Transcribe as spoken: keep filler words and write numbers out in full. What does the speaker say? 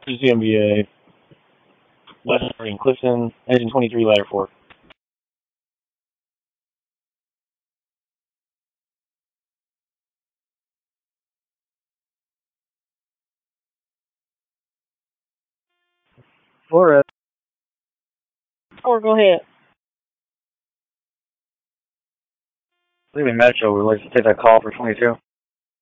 G M B A, West Marine, Clifton, engine twenty-three, ladder four. Flores. Or go ahead. Leaving Metro, we'd like to take that call for twenty-two.